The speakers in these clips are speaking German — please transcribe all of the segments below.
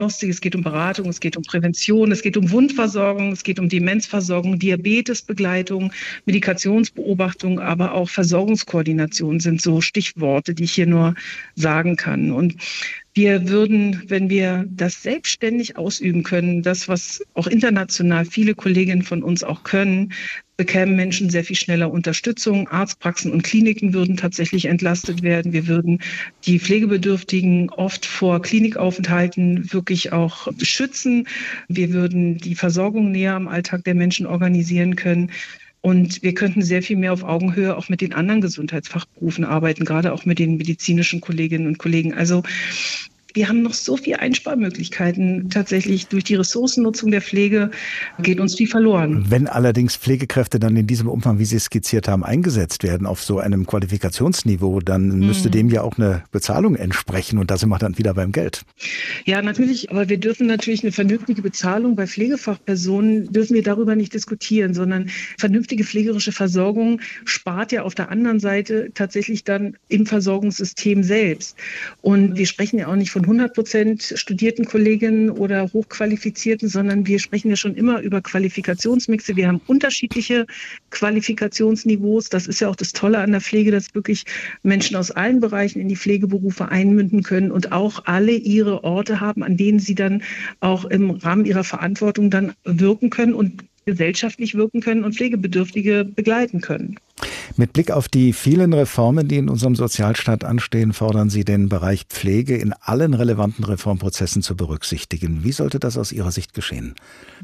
Diagnostik, es geht um Beratung, es geht um Prävention, es geht um Wundversorgung, es geht um Demenzversorgung, Diabetesbegleitung, Medikationsbeobachtung, aber auch Versorgungskoordination sind so Stichworte, die ich hier nur sagen kann. Und wir würden, wenn wir das selbstständig ausüben können, das, was auch international viele Kolleginnen von uns auch können, bekämen Menschen sehr viel schneller Unterstützung. Arztpraxen und Kliniken würden tatsächlich entlastet werden. Wir würden die Pflegebedürftigen oft vor Klinikaufenthalten wirklich auch schützen. Wir würden die Versorgung näher am Alltag der Menschen organisieren können. Und wir könnten sehr viel mehr auf Augenhöhe auch mit den anderen Gesundheitsfachberufen arbeiten, gerade auch mit den medizinischen Kolleginnen und Kollegen. Also wir haben noch so viele Einsparmöglichkeiten. Tatsächlich durch die Ressourcennutzung der Pflege geht uns die verloren. Wenn allerdings Pflegekräfte dann in diesem Umfang, wie Sie es skizziert haben, eingesetzt werden auf so einem Qualifikationsniveau, dann müsste dem ja auch eine Bezahlung entsprechen. Und da sind wir dann wieder beim Geld. Ja, natürlich. Aber wir dürfen natürlich eine vernünftige Bezahlung bei Pflegefachpersonen, dürfen wir darüber nicht diskutieren, sondern vernünftige pflegerische Versorgung spart ja auf der anderen Seite tatsächlich dann im Versorgungssystem selbst. Und wir sprechen ja auch nicht von 100% studierten Kolleginnen oder Hochqualifizierten, sondern wir sprechen ja schon immer über Qualifikationsmixe. Wir haben unterschiedliche Qualifikationsniveaus. Das ist ja auch das Tolle an der Pflege, dass wirklich Menschen aus allen Bereichen in die Pflegeberufe einmünden können und auch alle ihre Orte haben, an denen sie dann auch im Rahmen ihrer Verantwortung dann wirken können und gesellschaftlich wirken können und Pflegebedürftige begleiten können. Mit Blick auf die vielen Reformen, die in unserem Sozialstaat anstehen, fordern Sie den Bereich Pflege in allen relevanten Reformprozessen zu berücksichtigen. Wie sollte das aus Ihrer Sicht geschehen?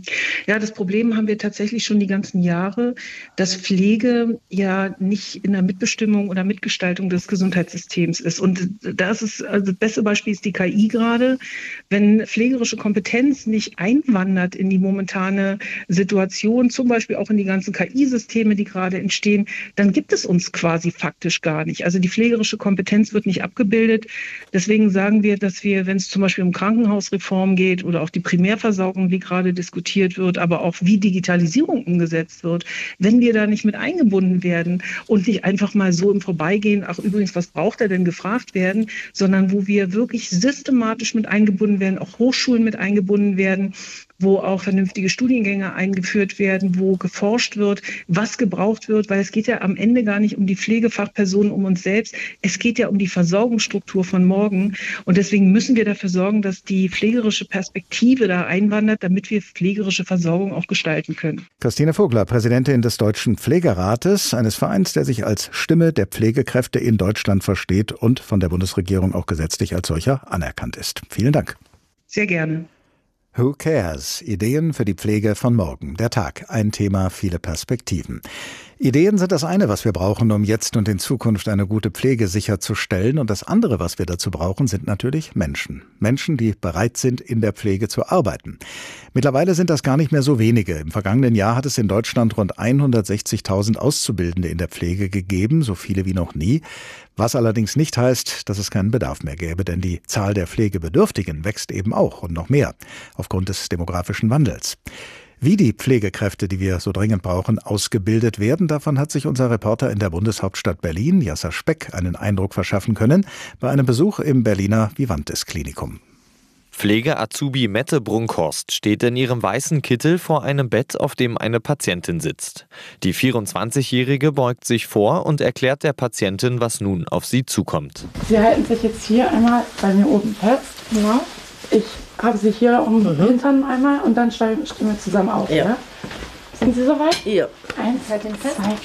Ja, das Problem haben wir tatsächlich schon die ganzen Jahre, dass Pflege ja nicht in der Mitbestimmung oder Mitgestaltung des Gesundheitssystems ist. Und das ist, also das beste Beispiel ist die KI gerade. Wenn pflegerische Kompetenz nicht einwandert in die momentane Situation, zum Beispiel auch in die ganzen KI-Systeme, die gerade entstehen, dann gibt es uns quasi faktisch gar nicht. Also die pflegerische Kompetenz wird nicht abgebildet. Deswegen sagen wir, dass wir, wenn es zum Beispiel um Krankenhausreform geht oder auch die Primärversorgung, die gerade diskutiert wird, aber auch wie Digitalisierung umgesetzt wird, wenn wir da nicht mit eingebunden werden und nicht einfach mal so im Vorbeigehen, ach übrigens, was braucht er denn, gefragt werden, sondern wo wir wirklich systematisch mit eingebunden werden, auch Hochschulen mit eingebunden werden, wo auch vernünftige Studiengänge eingeführt werden, wo geforscht wird, was gebraucht wird, weil es geht ja am Ende gar nicht um die Pflegefachpersonen, um uns selbst. Es geht ja um die Versorgungsstruktur von morgen. Und deswegen müssen wir dafür sorgen, dass die pflegerische Perspektive da einwandert, damit wir pflegerische Versorgung auch gestalten können. Christine Vogler, Präsidentin des Deutschen Pflegerates, eines Vereins, der sich als Stimme der Pflegekräfte in Deutschland versteht und von der Bundesregierung auch gesetzlich als solcher anerkannt ist. Vielen Dank. Sehr gerne. Who cares? Ideen für die Pflege von morgen. Der Tag. Ein Thema, viele Perspektiven. Ideen sind das eine, was wir brauchen, um jetzt und in Zukunft eine gute Pflege sicherzustellen. Und das andere, was wir dazu brauchen, sind natürlich Menschen. Menschen, die bereit sind, in der Pflege zu arbeiten. Mittlerweile sind das gar nicht mehr so wenige. Im vergangenen Jahr hat es in Deutschland rund 160.000 Auszubildende in der Pflege gegeben, so viele wie noch nie. Was allerdings nicht heißt, dass es keinen Bedarf mehr gäbe, denn die Zahl der Pflegebedürftigen wächst eben auch und noch mehr aufgrund des demografischen Wandels. Wie die Pflegekräfte, die wir so dringend brauchen, ausgebildet werden, davon hat sich unser Reporter in der Bundeshauptstadt Berlin, Jasser Speck, einen Eindruck verschaffen können bei einem Besuch im Berliner Vivantes Klinikum. Pflege-Azubi Mette Brunkhorst steht in ihrem weißen Kittel vor einem Bett, auf dem eine Patientin sitzt. Die 24-Jährige beugt sich vor und erklärt der Patientin, was nun auf sie zukommt. Sie halten sich jetzt hier einmal bei mir oben fest. Ja. Ich habe Sie hier um den Hintern einmal und dann stehen wir zusammen auf. Ja. Sind Sie soweit? Ja. 1, 2, 3.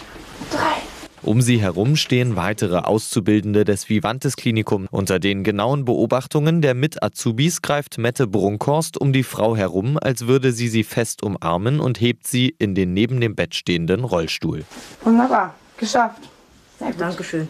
Um sie herum stehen weitere Auszubildende des Vivantes Klinikum. Unter den genauen Beobachtungen der Mit-Azubis greift Mette Brunkhorst um die Frau herum, als würde sie fest umarmen und hebt sie in den neben dem Bett stehenden Rollstuhl. Wunderbar, geschafft. Sehr gut. Dankeschön.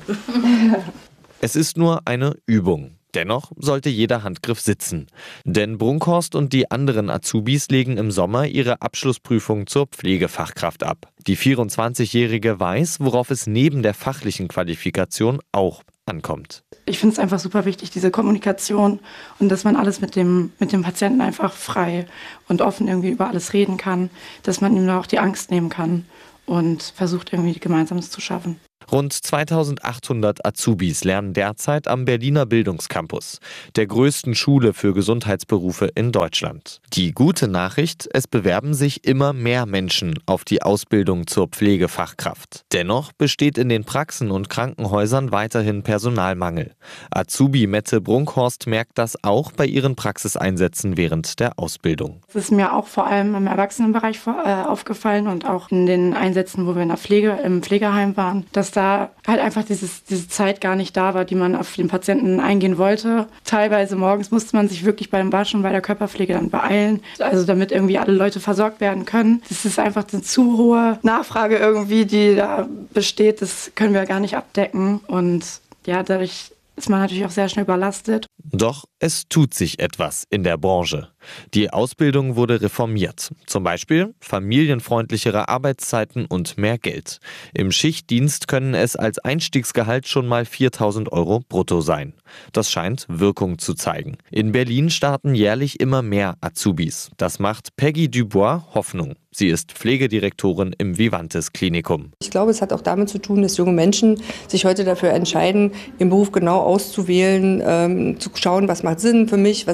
Es ist nur eine Übung. Dennoch sollte jeder Handgriff sitzen. Denn Brunkhorst und die anderen Azubis legen im Sommer ihre Abschlussprüfung zur Pflegefachkraft ab. Die 24-Jährige weiß, worauf es neben der fachlichen Qualifikation auch ankommt. Ich finde es einfach super wichtig, diese Kommunikation und dass man alles mit dem Patienten einfach frei und offen irgendwie über alles reden kann, dass man ihm da auch die Angst nehmen kann und versucht irgendwie Gemeinsames zu schaffen. Rund 2800 Azubis lernen derzeit am Berliner Bildungscampus, der größten Schule für Gesundheitsberufe in Deutschland. Die gute Nachricht: Es bewerben sich immer mehr Menschen auf die Ausbildung zur Pflegefachkraft. Dennoch besteht in den Praxen und Krankenhäusern weiterhin Personalmangel. Azubi Mette Brunkhorst merkt das auch bei ihren Praxiseinsätzen während der Ausbildung. Es ist mir auch vor allem im Erwachsenenbereich aufgefallen und auch in den Einsätzen, wo wir in der Pflege, im Pflegeheim waren, dass da halt einfach diese Zeit gar nicht da war, die man auf den Patienten eingehen wollte. Teilweise morgens musste man sich wirklich beim Waschen, bei der Körperpflege dann beeilen, also damit irgendwie alle Leute versorgt werden können. Das ist einfach eine zu hohe Nachfrage irgendwie, die da besteht. Das können wir gar nicht abdecken und ja, dadurch ist man natürlich auch sehr schnell überlastet. Doch es tut sich etwas in der Branche. Die Ausbildung wurde reformiert. Zum Beispiel familienfreundlichere Arbeitszeiten und mehr Geld. Im Schichtdienst können es als Einstiegsgehalt schon mal 4.000 € brutto sein. Das scheint Wirkung zu zeigen. In Berlin starten jährlich immer mehr Azubis. Das macht Peggy Dubois Hoffnung. Sie ist Pflegedirektorin im Vivantes Klinikum. Ich glaube, es hat auch damit zu tun, dass junge Menschen sich heute dafür entscheiden, ihren Beruf genau auszuwählen, zu schauen, was macht Sinn für mich,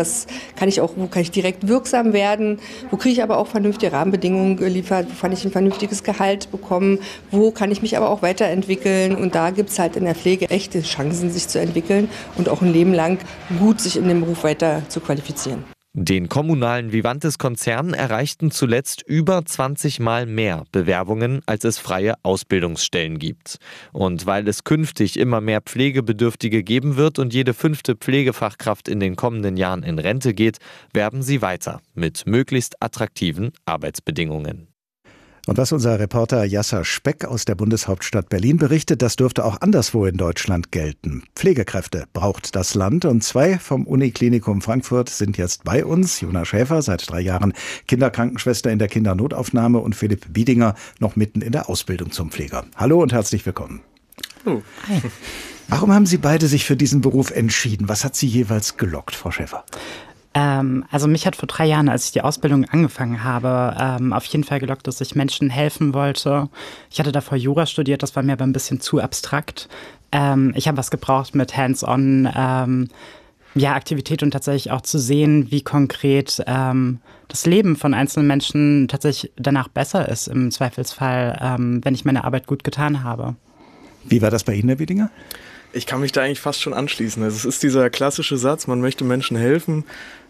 wo kann ich direkt wirksam werden, wo kriege ich aber auch vernünftige Rahmenbedingungen geliefert, wo kann ich ein vernünftiges Gehalt bekommen, wo kann ich mich aber auch weiterentwickeln. Und da gibt es halt in der Pflege echte Chancen, sich zu entwickeln und auch ein Leben lang gut sich in dem Beruf weiter zu qualifizieren. Den kommunalen Vivantes-Konzernen erreichten zuletzt über 20 Mal mehr Bewerbungen, als es freie Ausbildungsstellen gibt. Und weil es künftig immer mehr Pflegebedürftige geben wird und jede 5. Pflegefachkraft in den kommenden Jahren in Rente geht, werben sie weiter mit möglichst attraktiven Arbeitsbedingungen. Und was unser Reporter Yasser Speck aus der Bundeshauptstadt Berlin berichtet, das dürfte auch anderswo in Deutschland gelten. Pflegekräfte braucht das Land und 2 vom Uniklinikum Frankfurt sind jetzt bei uns. Jona Schäfer, seit 3 Jahren Kinderkrankenschwester in der Kindernotaufnahme, und Philipp Biedinger, noch mitten in der Ausbildung zum Pfleger. Hallo und herzlich willkommen. Oh. Hi. Warum haben Sie beide sich für diesen Beruf entschieden? Was hat Sie jeweils gelockt, Frau Schäfer? Also mich hat vor 3 Jahren, als ich die Ausbildung angefangen habe, auf jeden Fall gelockt, dass ich Menschen helfen wollte. Ich hatte davor Jura studiert, das war mir aber ein bisschen zu abstrakt. Ich habe was gebraucht mit Hands-on Aktivität und tatsächlich auch zu sehen, wie konkret das Leben von einzelnen Menschen tatsächlich danach besser ist, im Zweifelsfall, wenn ich meine Arbeit gut getan habe. Wie war das bei Ihnen, Herr Biedinger? Ich kann mich da eigentlich fast schon anschließen. Also es ist dieser klassische Satz, man möchte Menschen helfen.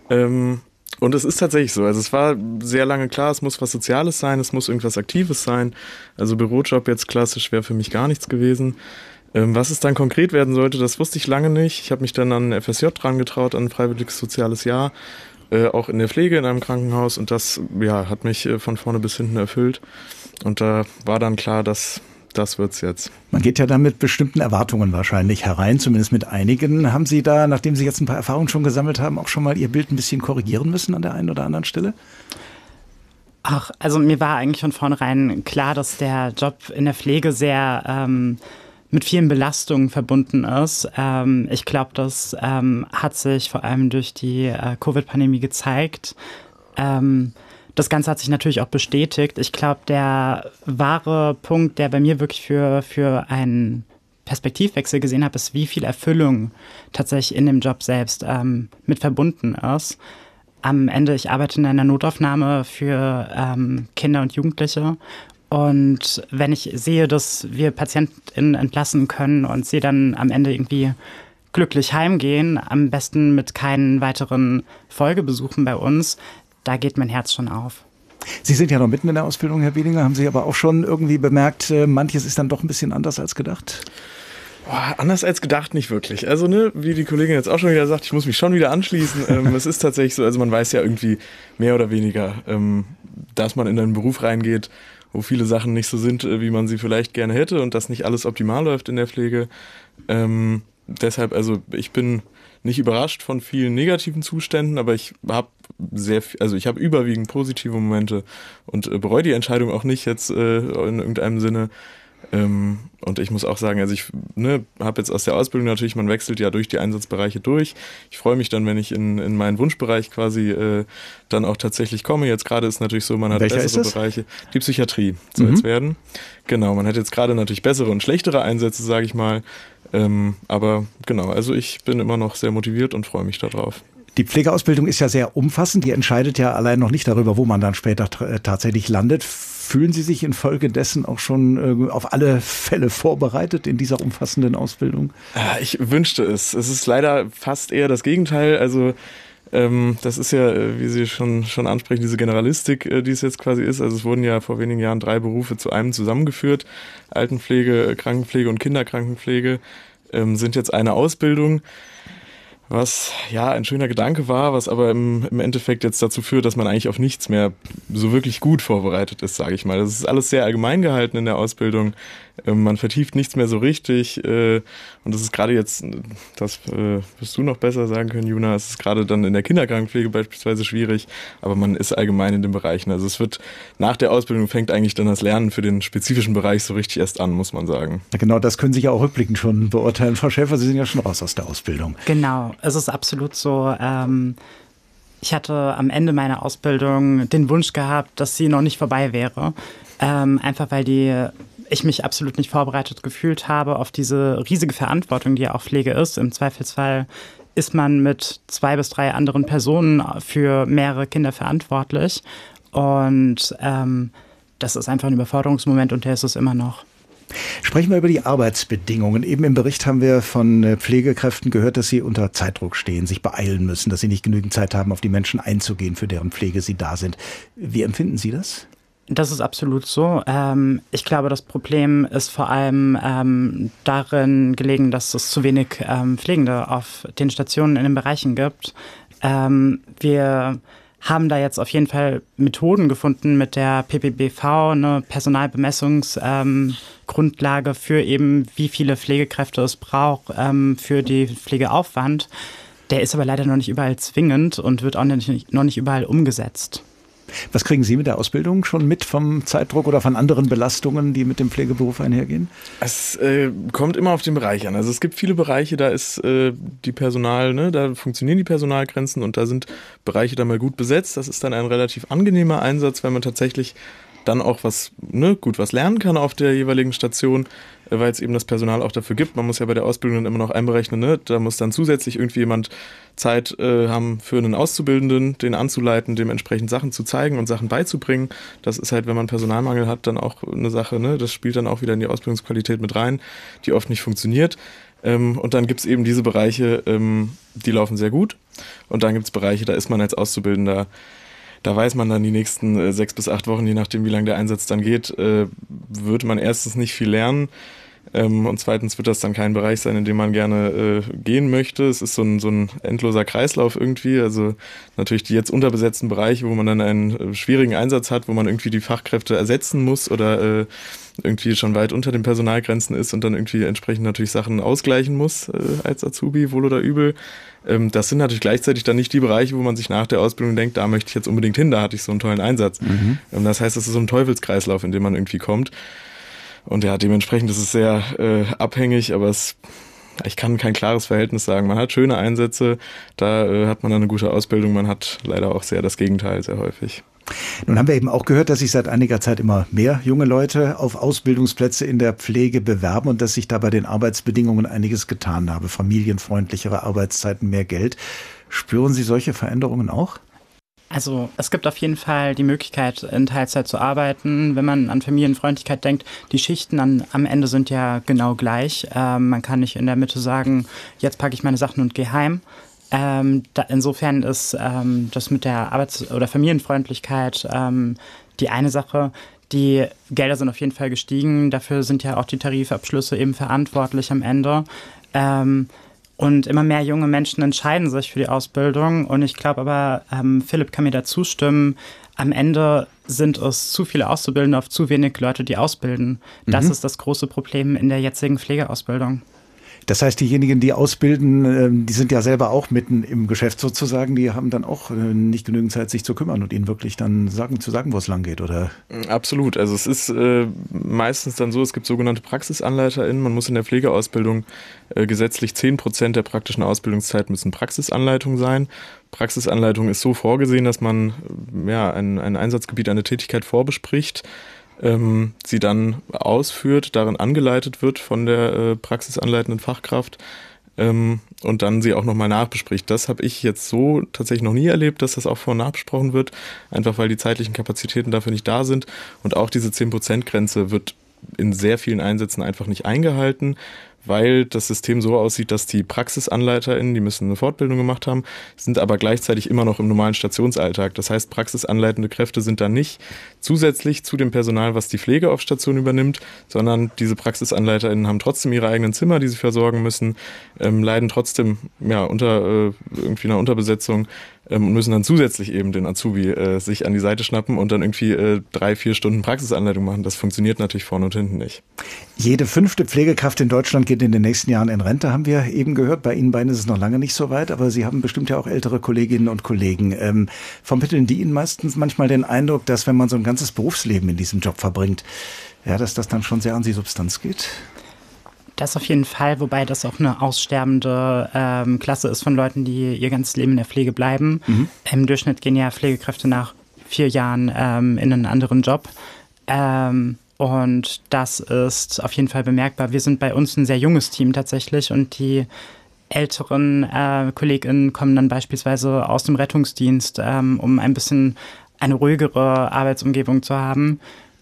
Und es ist tatsächlich so. Also es war sehr lange klar, es muss was Soziales sein, es muss irgendwas Aktives sein. Also Bürojob jetzt klassisch wäre für mich gar nichts gewesen. Was es dann konkret werden sollte, das wusste ich lange nicht. Ich habe mich dann an FSJ dran getraut, an ein freiwilliges soziales Jahr, auch in der Pflege in einem Krankenhaus. Und das hat mich von vorne bis hinten erfüllt. Und da war dann klar, dass das wird's jetzt. Man geht ja dann mit bestimmten Erwartungen wahrscheinlich herein, zumindest mit einigen. Haben Sie da, nachdem Sie jetzt ein paar Erfahrungen schon gesammelt haben, auch schon mal Ihr Bild ein bisschen korrigieren müssen an der einen oder anderen Stelle? Also mir war eigentlich von vornherein klar, dass der Job in der Pflege sehr mit vielen Belastungen verbunden ist. Ich glaube, das hat sich vor allem durch die Covid-Pandemie gezeigt. Das Ganze hat sich natürlich auch bestätigt. Ich glaube, der wahre Punkt, der bei mir wirklich für einen Perspektivwechsel gesehen habe, ist, wie viel Erfüllung tatsächlich in dem Job selbst mit verbunden ist. Am Ende, ich arbeite in einer Notaufnahme für Kinder und Jugendliche. Und wenn ich sehe, dass wir PatientInnen entlassen können und sie dann am Ende irgendwie glücklich heimgehen, am besten mit keinen weiteren Folgebesuchen bei uns, da geht mein Herz schon auf. Sie sind ja noch mitten in der Ausbildung, Herr Biedinger. Haben Sie aber auch schon irgendwie bemerkt, manches ist dann doch ein bisschen anders als gedacht? Anders als gedacht nicht wirklich. Also wie die Kollegin jetzt auch schon wieder sagt, ich muss mich schon wieder anschließen. Es ist tatsächlich so, also man weiß ja irgendwie mehr oder weniger, dass man in einen Beruf reingeht, wo viele Sachen nicht so sind, wie man sie vielleicht gerne hätte und dass nicht alles optimal läuft in der Pflege. Deshalb, also ich bin nicht überrascht von vielen negativen Zuständen, aber ich habe überwiegend positive Momente und bereue die Entscheidung auch nicht jetzt in irgendeinem Sinne. Und ich muss auch sagen, also ich habe jetzt aus der Ausbildung natürlich, man wechselt ja durch die Einsatzbereiche durch. Ich freue mich dann, wenn ich in meinen Wunschbereich quasi dann auch tatsächlich komme. Jetzt gerade ist natürlich so, man hat bessere Bereiche. Die Psychiatrie soll es werden. Genau, man hat jetzt gerade natürlich bessere und schlechtere Einsätze, sage ich mal. Aber genau, also ich bin immer noch sehr motiviert und freue mich darauf. Die Pflegeausbildung ist ja sehr umfassend. Die entscheidet ja allein noch nicht darüber, wo man dann später tatsächlich landet. Fühlen Sie sich infolgedessen auch schon auf alle Fälle vorbereitet in dieser umfassenden Ausbildung? Ich wünschte es. Es ist leider fast eher das Gegenteil. Also das ist ja, wie Sie schon ansprechen, diese Generalistik, die es jetzt quasi ist. Also es wurden ja vor wenigen Jahren 3 Berufe zu einem zusammengeführt. Altenpflege, Krankenpflege und Kinderkrankenpflege sind jetzt eine Ausbildung. Was ja ein schöner Gedanke war, was aber im Endeffekt jetzt dazu führt, dass man eigentlich auf nichts mehr so wirklich gut vorbereitet ist, sage ich mal. Das ist alles sehr allgemein gehalten in der Ausbildung. Man vertieft nichts mehr so richtig. Und das ist gerade jetzt, das wirst du noch besser sagen können, Juna, es ist gerade dann in der Kinderkrankenpflege beispielsweise schwierig, aber man ist allgemein in den Bereichen. Also es wird nach der Ausbildung fängt eigentlich dann das Lernen für den spezifischen Bereich so richtig erst an, muss man sagen. Ja, genau, das können Sie ja auch rückblickend schon beurteilen. Frau Schäfer, Sie sind ja schon raus aus der Ausbildung. Genau, es ist absolut so. Ich hatte am Ende meiner Ausbildung den Wunsch gehabt, dass sie noch nicht vorbei wäre. Einfach weil ich mich absolut nicht vorbereitet gefühlt habe auf diese riesige Verantwortung, die ja auch Pflege ist. Im Zweifelsfall ist man mit 2 bis 3 anderen Personen für mehrere Kinder verantwortlich. Und das ist einfach ein Überforderungsmoment und der ist es immer noch. Sprechen wir über die Arbeitsbedingungen. Eben im Bericht haben wir von Pflegekräften gehört, dass sie unter Zeitdruck stehen, sich beeilen müssen, dass sie nicht genügend Zeit haben, auf die Menschen einzugehen, für deren Pflege sie da sind. Wie empfinden Sie das? Das ist absolut so. Ich glaube, das Problem ist vor allem darin gelegen, dass es zu wenig Pflegende auf den Stationen in den Bereichen gibt. Wir haben da jetzt auf jeden Fall Methoden gefunden mit der PPBV, eine Personalbemessungsgrundlage für eben, wie viele Pflegekräfte es braucht für die Pflegeaufwand. Der ist aber leider noch nicht überall zwingend und wird auch noch nicht überall umgesetzt. Was kriegen Sie mit der Ausbildung schon mit vom Zeitdruck oder von anderen Belastungen, die mit dem Pflegeberuf einhergehen? Es kommt immer auf den Bereich an. Also es gibt viele Bereiche, da ist die Personal, da funktionieren die Personalgrenzen und da sind Bereiche dann mal gut besetzt. Das ist dann ein relativ angenehmer Einsatz, weil man tatsächlich dann auch was lernen kann auf der jeweiligen Station, weil es eben das Personal auch dafür gibt. Man muss ja bei der Ausbildung dann immer noch einberechnen, da muss dann zusätzlich irgendwie jemand Zeit haben für einen Auszubildenden, den anzuleiten, dementsprechend Sachen zu zeigen und Sachen beizubringen. Das ist halt, wenn man Personalmangel hat, dann auch eine Sache, das spielt dann auch wieder in die Ausbildungsqualität mit rein, die oft nicht funktioniert. Und dann gibt es eben diese Bereiche, die laufen sehr gut. Und dann gibt es Bereiche, da ist man als Auszubildender, da weiß man dann die nächsten 6 bis 8 Wochen, je nachdem wie lange der Einsatz dann geht, wird man erstens nicht viel lernen und zweitens wird das dann kein Bereich sein, in dem man gerne gehen möchte. Es ist so ein endloser Kreislauf irgendwie, also natürlich die jetzt unterbesetzten Bereiche, wo man dann einen schwierigen Einsatz hat, wo man irgendwie die Fachkräfte ersetzen muss oder irgendwie schon weit unter den Personalgrenzen ist und dann irgendwie entsprechend natürlich Sachen ausgleichen muss als Azubi, wohl oder übel. Das sind natürlich gleichzeitig dann nicht die Bereiche, wo man sich nach der Ausbildung denkt, da möchte ich jetzt unbedingt hin, da hatte ich so einen tollen Einsatz. Das heißt, das ist so ein Teufelskreislauf, in dem man irgendwie kommt. Und ja, dementsprechend ist es sehr abhängig, aber ich kann kein klares Verhältnis sagen. Man hat schöne Einsätze, da hat man dann eine gute Ausbildung, man hat leider auch sehr das Gegenteil, sehr häufig. Nun haben wir eben auch gehört, dass sich seit einiger Zeit immer mehr junge Leute auf Ausbildungsplätze in der Pflege bewerben und dass sich da bei den Arbeitsbedingungen einiges getan habe. Familienfreundlichere Arbeitszeiten, mehr Geld. Spüren Sie solche Veränderungen auch? Also es gibt auf jeden Fall die Möglichkeit, in Teilzeit zu arbeiten. Wenn man an Familienfreundlichkeit denkt, die Schichten am Ende sind ja genau gleich. Man kann nicht in der Mitte sagen, jetzt packe ich meine Sachen und gehe heim. Insofern ist das mit der Arbeits- oder Familienfreundlichkeit die eine Sache. Die Gelder sind auf jeden Fall gestiegen. Dafür sind ja auch die Tarifabschlüsse eben verantwortlich am Ende. Und immer mehr junge Menschen entscheiden sich für die Ausbildung. Und ich glaube aber, Philipp kann mir da zustimmen, am Ende sind es zu viele Auszubildende auf zu wenig Leute, die ausbilden. Das ist das große Problem in der jetzigen Pflegeausbildung. Das heißt, diejenigen, die ausbilden, die sind ja selber auch mitten im Geschäft sozusagen, die haben dann auch nicht genügend Zeit, sich zu kümmern und ihnen wirklich dann zu sagen, wo es lang geht, oder? Absolut. Also es ist meistens dann so, es gibt sogenannte PraxisanleiterInnen. Man muss in der Pflegeausbildung gesetzlich 10% der praktischen Ausbildungszeit müssen Praxisanleitungen sein. Praxisanleitung ist so vorgesehen, dass man ein Einsatzgebiet, eine Tätigkeit vorbespricht, sie dann ausführt, darin angeleitet wird von der praxisanleitenden Fachkraft und dann sie auch nochmal nachbespricht. Das habe ich jetzt so tatsächlich noch nie erlebt, dass das auch vor- und nachbesprochen wird, einfach weil die zeitlichen Kapazitäten dafür nicht da sind. Und auch diese 10%-Grenze wird in sehr vielen Einsätzen einfach nicht eingehalten, weil das System so aussieht, dass die PraxisanleiterInnen, die müssen eine Fortbildung gemacht haben, sind aber gleichzeitig immer noch im normalen Stationsalltag. Das heißt, praxisanleitende Kräfte sind dann nicht zusätzlich zu dem Personal, was die Pflege auf Station übernimmt, sondern diese PraxisanleiterInnen haben trotzdem ihre eigenen Zimmer, die sie versorgen müssen, leiden trotzdem unter irgendwie einer Unterbesetzung und müssen dann zusätzlich eben den Azubi sich an die Seite schnappen und dann irgendwie 3-4 Stunden Praxisanleitung machen. Das funktioniert natürlich vorne und hinten nicht. Jede 5. Pflegekraft in Deutschland geht in den nächsten Jahren in Rente, haben wir eben gehört. Bei Ihnen beiden ist es noch lange nicht so weit, aber Sie haben bestimmt ja auch ältere Kolleginnen und Kollegen. Vermitteln die Ihnen manchmal den Eindruck, dass wenn man so ein ganzes Berufsleben in diesem Job verbringt, dass das dann schon sehr an die Substanz geht? Das auf jeden Fall, wobei das auch eine aussterbende Klasse ist von Leuten, die ihr ganzes Leben in der Pflege bleiben. Mhm. Im Durchschnitt gehen ja Pflegekräfte nach 4 Jahren in einen anderen Job. Und das ist auf jeden Fall bemerkbar. Wir sind bei uns ein sehr junges Team tatsächlich und die älteren KollegInnen kommen dann beispielsweise aus dem Rettungsdienst, um ein bisschen eine ruhigere Arbeitsumgebung zu haben.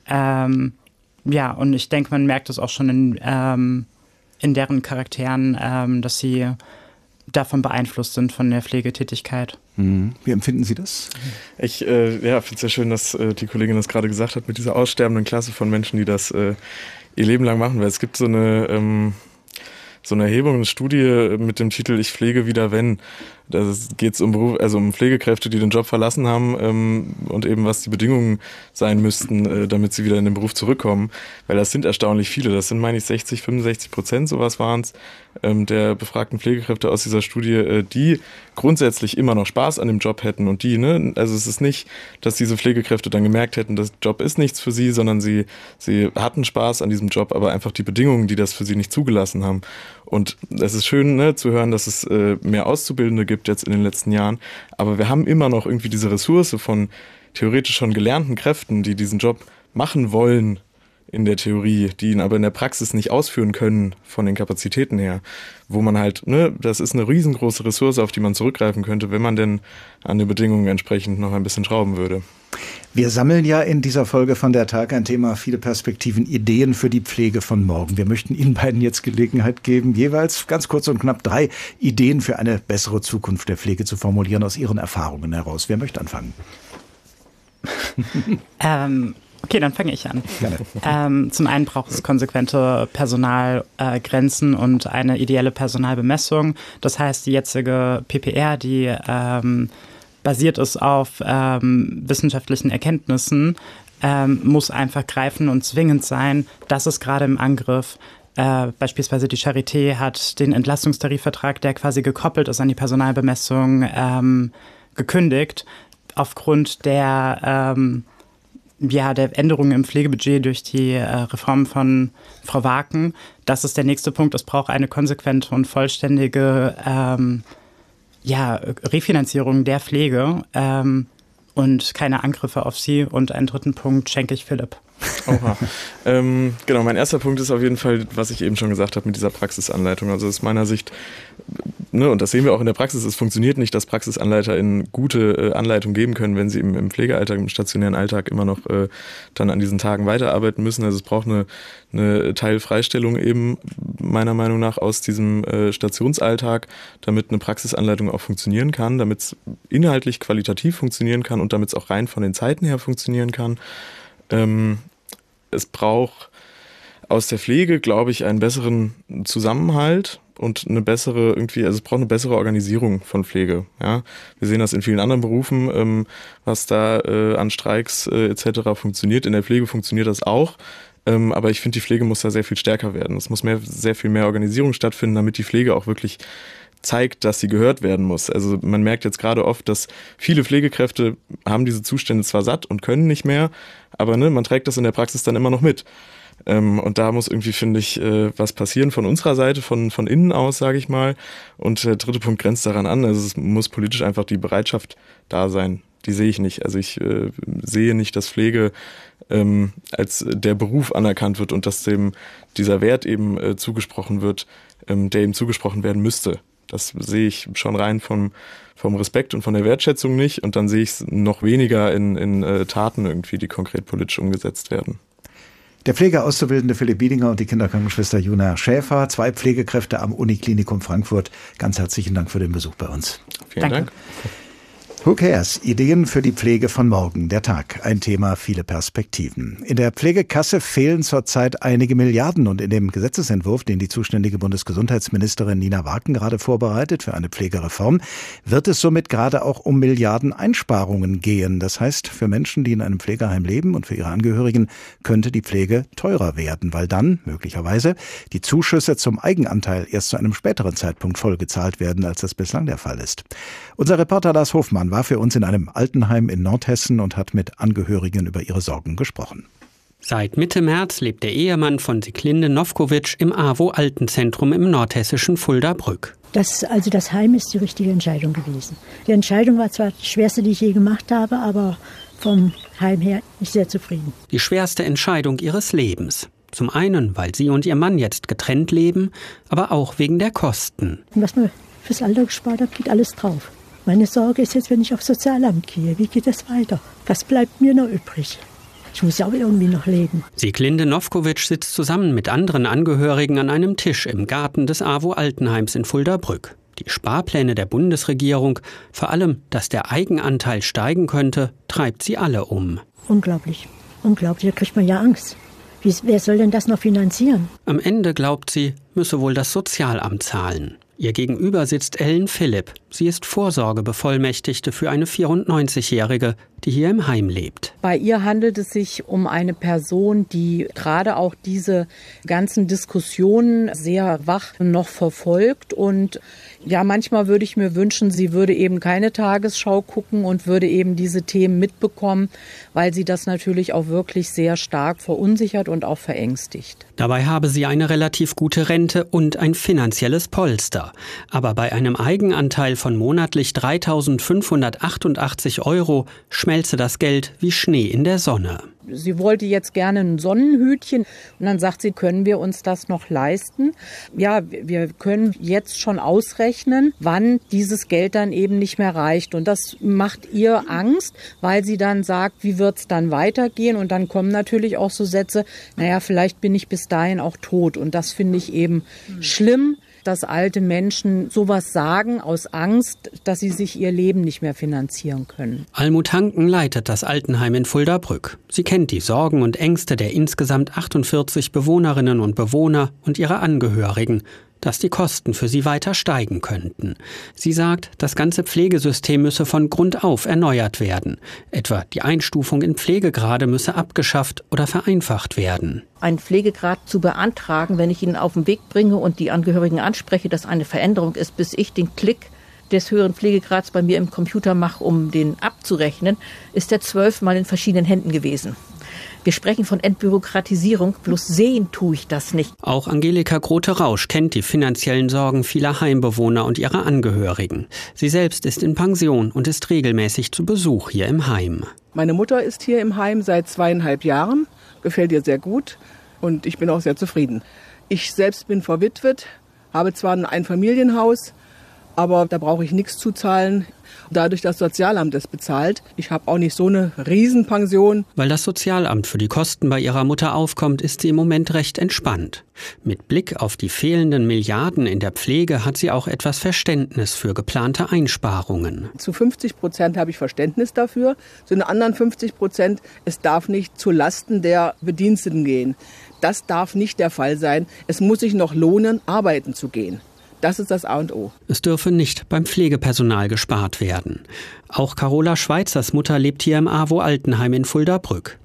Und ich denke, man merkt es auch schon in deren Charakteren, dass sie davon beeinflusst sind von der Pflegetätigkeit. Wie empfinden Sie das? Ich finde es sehr schön, dass die Kollegin das gerade gesagt hat, mit dieser aussterbenden Klasse von Menschen, die das ihr Leben lang machen. Weil es gibt so eine Erhebung, eine Studie mit dem Titel Ich pflege wieder wenn. Da geht es um Pflegekräfte, die den Job verlassen haben und eben was die Bedingungen sein müssten, damit sie wieder in den Beruf zurückkommen. Weil das sind erstaunlich viele. Das sind, meine ich, 60-65%, sowas waren es, der befragten Pflegekräfte aus dieser Studie, die grundsätzlich immer noch Spaß an dem Job hätten. Und also es ist nicht, dass diese Pflegekräfte dann gemerkt hätten, das Job ist nichts für sie, sondern sie hatten Spaß an diesem Job, aber einfach die Bedingungen, die das für sie nicht zugelassen haben. Und es ist schön, zu hören, dass es mehr Auszubildende gibt jetzt in den letzten Jahren. Aber wir haben immer noch irgendwie diese Ressource von theoretisch schon gelernten Kräften, die diesen Job machen wollen in der Theorie, die ihn aber in der Praxis nicht ausführen können von den Kapazitäten her. Wo man halt, das ist eine riesengroße Ressource, auf die man zurückgreifen könnte, wenn man denn an den Bedingungen entsprechend noch ein bisschen schrauben würde. Wir sammeln ja in dieser Folge von der Tag ein Thema, viele Perspektiven, Ideen für die Pflege von morgen. Wir möchten Ihnen beiden jetzt Gelegenheit geben, jeweils ganz kurz und knapp 3 Ideen für eine bessere Zukunft der Pflege zu formulieren aus Ihren Erfahrungen heraus. Wer möchte anfangen? Okay, dann fange ich an. Gerne. Zum einen braucht es konsequente Personalgrenzen und eine ideelle Personalbemessung. Das heißt, die jetzige PPR, die basiert ist auf wissenschaftlichen Erkenntnissen, muss einfach greifen und zwingend sein. Das ist gerade im Angriff. Beispielsweise die Charité hat den Entlastungstarifvertrag, der quasi gekoppelt ist an die Personalbemessung, gekündigt. Aufgrund der Änderungen im Pflegebudget durch die Reform von Frau Waaken. Das ist der nächste Punkt. Es braucht eine konsequente und vollständige Refinanzierung der Pflege und keine Angriffe auf sie. Und einen dritten Punkt schenke ich Philipp. Oha. Genau, mein erster Punkt ist auf jeden Fall, was ich eben schon gesagt habe mit dieser Praxisanleitung. Also aus meiner Sicht, und das sehen wir auch in der Praxis, es funktioniert nicht, dass PraxisanleiterInnen gute Anleitung geben können, wenn sie im Pflegealltag, im stationären Alltag immer noch dann an diesen Tagen weiterarbeiten müssen. Also es braucht eine Teilfreistellung eben meiner Meinung nach aus diesem Stationsalltag, damit eine Praxisanleitung auch funktionieren kann, damit es inhaltlich qualitativ funktionieren kann und damit es auch rein von den Zeiten her funktionieren kann. Es braucht aus der Pflege, glaube ich, einen besseren Zusammenhalt und es braucht eine bessere Organisierung von Pflege. Ja? Wir sehen das in vielen anderen Berufen, was da an Streiks etc. funktioniert. In der Pflege funktioniert das auch. Aber ich finde, die Pflege muss da sehr viel stärker werden. Es muss sehr viel mehr Organisierung stattfinden, damit die Pflege auch wirklich zeigt, dass sie gehört werden muss. Also man merkt jetzt gerade oft, dass viele Pflegekräfte haben diese Zustände zwar satt und können nicht mehr, aber man trägt das in der Praxis dann immer noch mit. Und da muss irgendwie, finde ich, was passieren von unserer Seite, von innen aus, sage ich mal. Und der dritte Punkt grenzt daran an. Also es muss politisch einfach die Bereitschaft da sein. Die sehe ich nicht. Also ich sehe nicht, dass Pflege als der Beruf anerkannt wird und dass dem dieser Wert eben zugesprochen wird, der ihm zugesprochen werden müsste. Das sehe ich schon rein vom Respekt und von der Wertschätzung nicht. Und dann sehe ich es noch weniger in Taten irgendwie, die konkret politisch umgesetzt werden. Der Pflegeauszubildende Philipp Biedinger und die Kinderkrankenschwester Juna Schäfer, 2 Pflegekräfte am Uniklinikum Frankfurt. Ganz herzlichen Dank für den Besuch bei uns. Vielen Dank. Who cares? Ideen für die Pflege von morgen. Der Tag. Ein Thema, viele Perspektiven. In der Pflegekasse fehlen zurzeit einige Milliarden und in dem Gesetzesentwurf, den die zuständige Bundesgesundheitsministerin Nina Warken gerade vorbereitet für eine Pflegereform, wird es somit gerade auch um Milliarden Einsparungen gehen. Das heißt, für Menschen, die in einem Pflegeheim leben und für ihre Angehörigen könnte die Pflege teurer werden, weil dann möglicherweise die Zuschüsse zum Eigenanteil erst zu einem späteren Zeitpunkt vollgezahlt werden, als das bislang der Fall ist. Unser Reporter Lars Hofmann war für uns in einem Altenheim in Nordhessen und hat mit Angehörigen über ihre Sorgen gesprochen. Seit Mitte März lebt der Ehemann von Sieglinde Nowkowitsch im AWO-Altenzentrum im nordhessischen Fulda-Brück. Das Heim ist die richtige Entscheidung gewesen. Die Entscheidung war zwar die schwerste, die ich je gemacht habe, aber vom Heim her bin ich sehr zufrieden. Die schwerste Entscheidung ihres Lebens. Zum einen, weil sie und ihr Mann jetzt getrennt leben, aber auch wegen der Kosten. Was man fürs Alter gespart hat, geht alles drauf. Meine Sorge ist jetzt, wenn ich aufs Sozialamt gehe, wie geht das weiter? Was bleibt mir noch übrig? Ich muss ja auch irgendwie noch leben. Sieglinde Nowkowitsch sitzt zusammen mit anderen Angehörigen an einem Tisch im Garten des AWO-Altenheims in Fulda-Brück. Die Sparpläne der Bundesregierung, vor allem, dass der Eigenanteil steigen könnte, treibt sie alle um. Unglaublich. Unglaublich, da kriegt man ja Angst. Wer soll denn das noch finanzieren? Am Ende, glaubt sie, müsse wohl das Sozialamt zahlen. Ihr gegenüber sitzt Ellen Philipp. Sie ist Vorsorgebevollmächtigte für eine 94-Jährige, die hier im Heim lebt. Bei ihr handelt es sich um eine Person, die gerade auch diese ganzen Diskussionen sehr wach noch verfolgt. Und ja, manchmal würde ich mir wünschen, sie würde eben keine Tagesschau gucken und würde eben diese Themen mitbekommen, weil sie das natürlich auch wirklich sehr stark verunsichert und auch verängstigt. Dabei habe sie eine relativ gute Rente und ein finanzielles Polster. Aber bei einem Eigenanteil von monatlich 3.588 € schmelze das Geld wie Schnee in der Sonne. Sie wollte jetzt gerne ein Sonnenhütchen und dann sagt sie, können wir uns das noch leisten? Ja, wir können jetzt schon ausrechnen, wann dieses Geld dann eben nicht mehr reicht. Und das macht ihr Angst, weil sie dann sagt, wie wird es dann weitergehen? Und dann kommen natürlich auch so Sätze, naja, vielleicht bin ich bis dahin auch tot. Und das finde ich eben schlimm, dass alte Menschen sowas sagen aus Angst, dass sie sich ihr Leben nicht mehr finanzieren können. Almut Hanken leitet das Altenheim in Fulda-Brück. Sie kennt die Sorgen und Ängste der insgesamt 48 Bewohnerinnen und Bewohner und ihrer Angehörigen, dass die Kosten für sie weiter steigen könnten. Sie sagt, das ganze Pflegesystem müsse von Grund auf erneuert werden. Etwa die Einstufung in Pflegegrade müsse abgeschafft oder vereinfacht werden. Einen Pflegegrad zu beantragen, wenn ich ihn auf den Weg bringe und die Angehörigen anspreche, dass eine Veränderung ist, bis ich den Klick des höheren Pflegegrads bei mir im Computer mache, um den abzurechnen, ist der 12-mal in verschiedenen Händen gewesen. Wir sprechen von Entbürokratisierung, bloß sehen tue ich das nicht. Auch Angelika Grote-Rausch kennt die finanziellen Sorgen vieler Heimbewohner und ihrer Angehörigen. Sie selbst ist in Pension und ist regelmäßig zu Besuch hier im Heim. Meine Mutter ist hier im Heim seit 2,5 Jahren, gefällt ihr sehr gut und ich bin auch sehr zufrieden. Ich selbst bin verwitwet, habe zwar ein Einfamilienhaus, aber da brauche ich nichts zu zahlen. Dadurch, dass das Sozialamt es bezahlt. Ich habe auch nicht so eine Riesenpension. Weil das Sozialamt für die Kosten bei ihrer Mutter aufkommt, ist sie im Moment recht entspannt. Mit Blick auf die fehlenden Milliarden in der Pflege hat sie auch etwas Verständnis für geplante Einsparungen. Zu 50% habe ich Verständnis dafür. Zu den anderen 50%, es darf nicht zu Lasten der Bediensteten gehen. Das darf nicht der Fall sein. Es muss sich noch lohnen, arbeiten zu gehen. Das ist das A und O. Es dürfe nicht beim Pflegepersonal gespart werden. Auch Carola Schweizers Mutter lebt hier im AWO Altenheim in Fulda-Brück.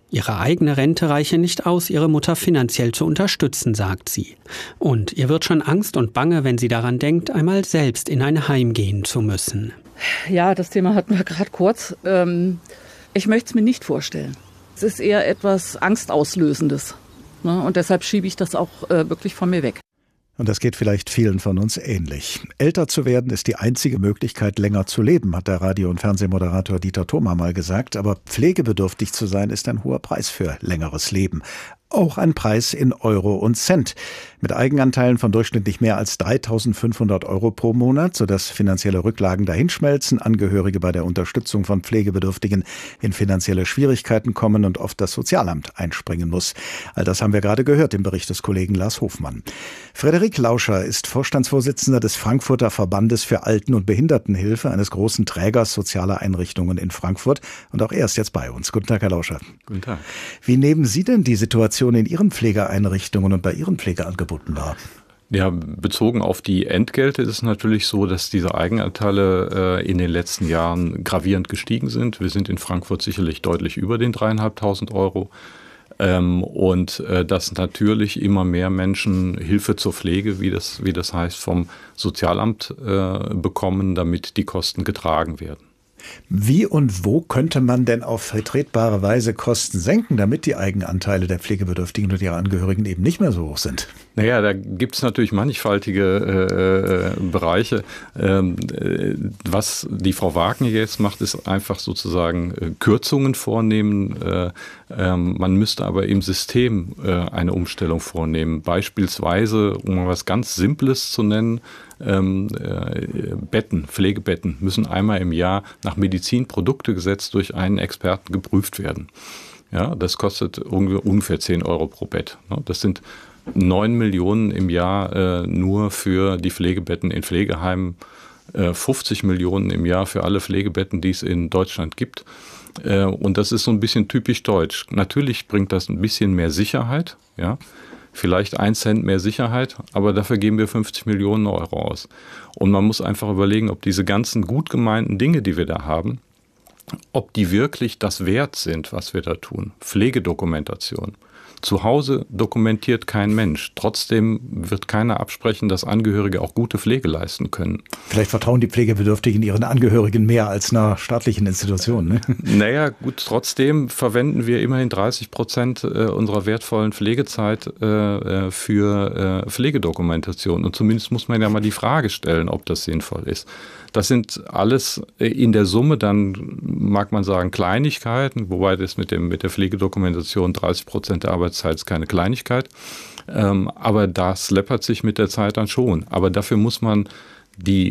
Ihre eigene Rente reiche nicht aus, ihre Mutter finanziell zu unterstützen, sagt sie. Und ihr wird schon Angst und Bange, wenn sie daran denkt, einmal selbst in ein Heim gehen zu müssen. Ja, das Thema hatten wir gerade kurz. Ich möchte es mir nicht vorstellen. Es ist eher etwas Angstauslösendes. Ne? Und deshalb schiebe ich das auch wirklich von mir weg. Und das geht vielleicht vielen von uns ähnlich. Älter zu werden ist die einzige Möglichkeit, länger zu leben, hat der Radio- und Fernsehmoderator Dieter Thoma mal gesagt. Aber pflegebedürftig zu sein, ist ein hoher Preis für längeres Leben. Auch ein Preis in Euro und Cent. Mit Eigenanteilen von durchschnittlich mehr als 3.500 € pro Monat, sodass finanzielle Rücklagen dahinschmelzen, Angehörige bei der Unterstützung von Pflegebedürftigen in finanzielle Schwierigkeiten kommen und oft das Sozialamt einspringen muss. All das haben wir gerade gehört im Bericht des Kollegen Lars Hofmann. Frederik Lauscher ist Vorstandsvorsitzender des Frankfurter Verbandes für Alten- und Behindertenhilfe, eines großen Trägers sozialer Einrichtungen in Frankfurt. Und auch er ist jetzt bei uns. Guten Tag, Herr Lauscher. Guten Tag. Wie nehmen Sie denn die Situation in Ihren Pflegeeinrichtungen und bei Ihren Pflegeangeboten wahr? Ja, bezogen auf die Entgelte ist es natürlich so, dass diese Eigenanteile in den letzten Jahren gravierend gestiegen sind. Wir sind in Frankfurt sicherlich deutlich über den 3.500 €. Und dass natürlich immer mehr Menschen Hilfe zur Pflege, wie das heißt, vom Sozialamt bekommen, damit die Kosten getragen werden. Wie und wo könnte man denn auf vertretbare Weise Kosten senken, damit die Eigenanteile der Pflegebedürftigen und ihrer Angehörigen eben nicht mehr so hoch sind? Naja, da gibt es natürlich mannigfaltige Bereiche. Was die Frau Wagner jetzt macht, ist einfach sozusagen Kürzungen vornehmen. Man müsste aber im System eine Umstellung vornehmen. Beispielsweise, um mal was ganz Simples zu nennen, Pflegebetten müssen einmal im Jahr nach Medizinproduktegesetz durch einen Experten geprüft werden. Ja, das kostet ungefähr 10 € pro Bett. Das sind 9 Millionen im Jahr nur für die Pflegebetten in Pflegeheimen, 50 Millionen im Jahr für alle Pflegebetten, die es in Deutschland gibt. Und das ist so ein bisschen typisch deutsch. Natürlich bringt das ein bisschen mehr Sicherheit, ja. Vielleicht 1 Cent mehr Sicherheit, aber dafür geben wir 50 Millionen € aus. Und man muss einfach überlegen, ob diese ganzen gut gemeinten Dinge, die wir da haben, ob die wirklich das wert sind, was wir da tun. Pflegedokumentation. Zu Hause dokumentiert kein Mensch. Trotzdem wird keiner absprechen, dass Angehörige auch gute Pflege leisten können. Vielleicht vertrauen die Pflegebedürftigen ihren Angehörigen mehr als einer staatlichen Institution, ne? Naja, gut, trotzdem verwenden wir immerhin 30% unserer wertvollen Pflegezeit für Pflegedokumentation. Und zumindest muss man ja mal die Frage stellen, ob das sinnvoll ist. Das sind alles in der Summe dann, mag man sagen, Kleinigkeiten, wobei das mit der Pflegedokumentation 30% der Arbeitszeit ist keine Kleinigkeit. Aber das läppert sich mit der Zeit dann schon. Aber dafür muss man ob die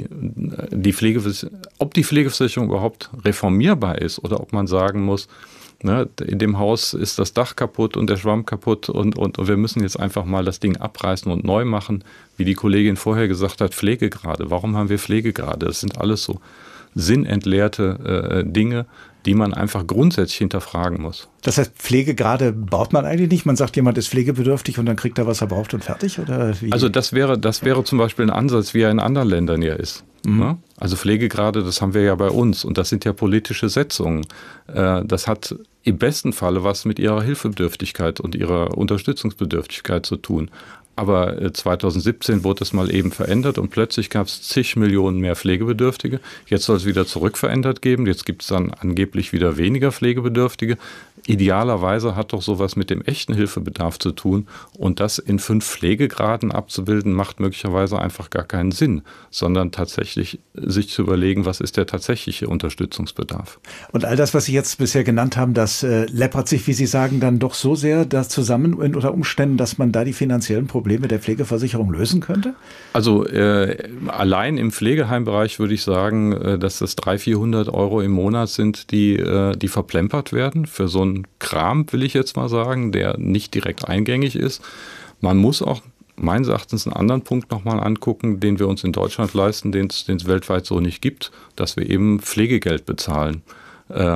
Pflegeversicherung überhaupt reformierbar ist oder ob man sagen muss, ne, in dem Haus ist das Dach kaputt und der Schwamm kaputt und wir müssen jetzt einfach mal das Ding abreißen und neu machen. Wie die Kollegin vorher gesagt hat, Pflegegrade. Warum haben wir Pflegegrade? Das sind alles so sinnentleerte Dinge, die man einfach grundsätzlich hinterfragen muss. Das heißt, Pflegegrade baut man eigentlich nicht? Man sagt, jemand ist pflegebedürftig und dann kriegt er, was er braucht und fertig? Oder wie? Also das wäre zum Beispiel ein Ansatz, wie er in anderen Ländern ja ist. Mhm. Also Pflegegrade, das haben wir ja bei uns und das sind ja politische Setzungen. Das hat im besten Falle was mit ihrer Hilfebedürftigkeit und ihrer Unterstützungsbedürftigkeit zu tun. Aber 2017 wurde es mal eben verändert und plötzlich gab es zig Millionen mehr Pflegebedürftige. Jetzt soll es wieder zurückverändert geben. Jetzt gibt es dann angeblich wieder weniger Pflegebedürftige. Idealerweise hat doch sowas mit dem echten Hilfebedarf zu tun. Und das in 5 Pflegegraden abzubilden, macht möglicherweise einfach gar keinen Sinn, sondern tatsächlich sich zu überlegen, was ist der tatsächliche Unterstützungsbedarf. Und all das, was Sie jetzt bisher genannt haben, das läppert sich, wie Sie sagen, dann doch so sehr das zusammen unter Umständen, dass man da die finanziellen Probleme der Pflegeversicherung lösen könnte? Also allein im Pflegeheimbereich würde ich sagen, dass das 300-400 € im Monat sind, die verplempert werden für so einen Kram, will ich jetzt mal sagen, der nicht direkt eingängig ist. Man muss auch meines Erachtens einen anderen Punkt nochmal angucken, den wir uns in Deutschland leisten, den es weltweit so nicht gibt, dass wir eben Pflegegeld bezahlen,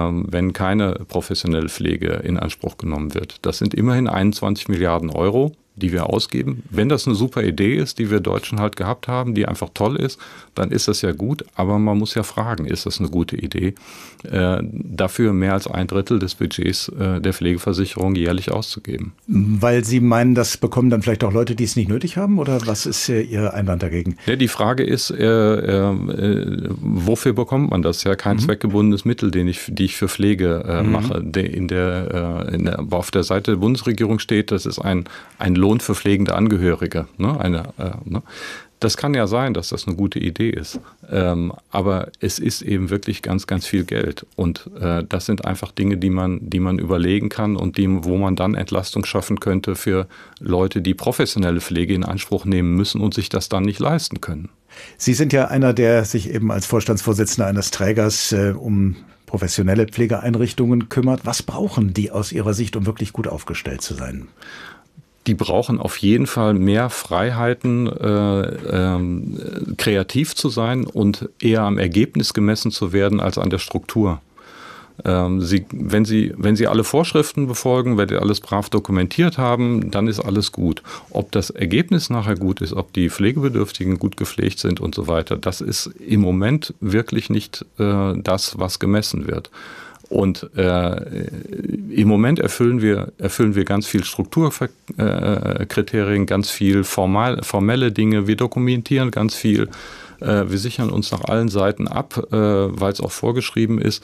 wenn keine professionelle Pflege in Anspruch genommen wird. Das sind immerhin 21 Milliarden €. die wir ausgeben. Wenn das eine super Idee ist, die wir Deutschen halt gehabt haben, die einfach toll ist, dann ist das ja gut. Aber man muss ja fragen, ist das eine gute Idee, dafür mehr als 1/3 des Budgets der Pflegeversicherung jährlich auszugeben? Weil Sie meinen, das bekommen dann vielleicht auch Leute, die es nicht nötig haben? Oder was ist Ihr Einwand dagegen? Ja, die Frage ist, wofür bekommt man das? Ja, kein zweckgebundenes Mittel, die ich für Pflege mache. Auf der Seite der Bundesregierung steht, das ist ein Lohn für pflegende Angehörige. Das kann ja sein, dass das eine gute Idee ist. Aber es ist eben wirklich ganz, ganz viel Geld. Und das sind einfach Dinge, die man überlegen kann und wo man dann Entlastung schaffen könnte für Leute, die professionelle Pflege in Anspruch nehmen müssen und sich das dann nicht leisten können. Sie sind ja einer, der sich eben als Vorstandsvorsitzender eines Trägers um professionelle Pflegeeinrichtungen kümmert. Was brauchen die aus Ihrer Sicht, um wirklich gut aufgestellt zu sein? Die brauchen auf jeden Fall mehr Freiheiten, kreativ zu sein und eher am Ergebnis gemessen zu werden als an der Struktur. Wenn Sie alle Vorschriften befolgen, wenn Sie alles brav dokumentiert haben, dann ist alles gut. Ob das Ergebnis nachher gut ist, ob die Pflegebedürftigen gut gepflegt sind und so weiter, das ist im Moment wirklich nicht das, was gemessen wird. Und im Moment erfüllen wir ganz viel Strukturkriterien, ganz viel formelle Dinge. Wir dokumentieren ganz viel. Wir sichern uns nach allen Seiten ab, weil es auch vorgeschrieben ist.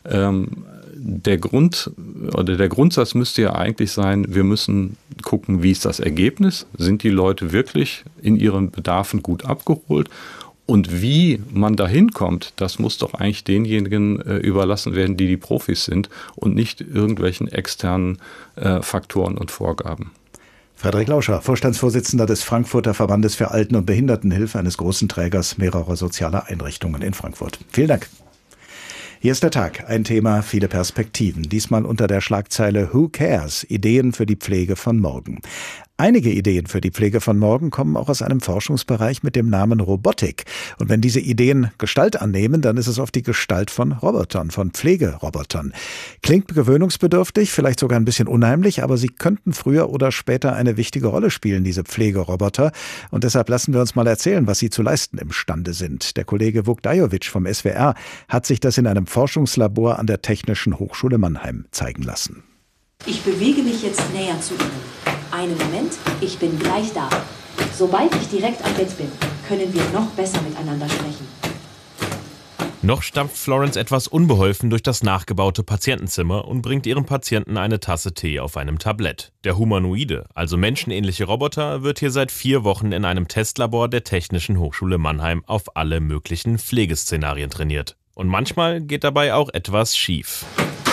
Der Grundsatz müsste ja eigentlich sein, wir müssen gucken, wie ist das Ergebnis? Sind die Leute wirklich in ihren Bedarfen gut abgeholt? Und wie man da hinkommt, das muss doch eigentlich denjenigen überlassen werden, die Profis sind und nicht irgendwelchen externen Faktoren und Vorgaben. Frederik Lauscher, Vorstandsvorsitzender des Frankfurter Verbandes für Alten- und Behindertenhilfe, eines großen Trägers mehrerer sozialer Einrichtungen in Frankfurt. Vielen Dank. Hier ist der Tag, ein Thema, viele Perspektiven. Diesmal unter der Schlagzeile Who Cares? Ideen für die Pflege von morgen. Einige Ideen für die Pflege von morgen kommen auch aus einem Forschungsbereich mit dem Namen Robotik. Und wenn diese Ideen Gestalt annehmen, dann ist es oft die Gestalt von Robotern, von Pflegerobotern. Klingt gewöhnungsbedürftig, vielleicht sogar ein bisschen unheimlich, aber sie könnten früher oder später eine wichtige Rolle spielen, diese Pflegeroboter. Und deshalb lassen wir uns mal erzählen, was sie zu leisten imstande sind. Der Kollege Vukdajovic vom SWR hat sich das in einem Forschungslabor an der Technischen Hochschule Mannheim zeigen lassen. Ich bewege mich jetzt näher zu Ihnen. Einen Moment, ich bin gleich da. Sobald ich direkt am Bett bin, können wir noch besser miteinander sprechen. Noch stampft Florence etwas unbeholfen durch das nachgebaute Patientenzimmer und bringt ihrem Patienten eine Tasse Tee auf einem Tablett. Der humanoide, also menschenähnliche Roboter, wird hier seit 4 Wochen in einem Testlabor der Technischen Hochschule Mannheim auf alle möglichen Pflegeszenarien trainiert. Und manchmal geht dabei auch etwas schief.